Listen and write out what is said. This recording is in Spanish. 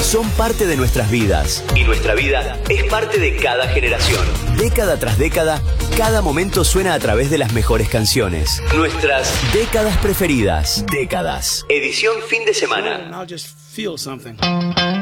son parte de nuestras vidas. Y nuestra vida es parte de cada generación. Década tras década, cada momento suena a través de las mejores canciones. Nuestras décadas preferidas. Décadas. Edición fin de semana. I'll just feel something.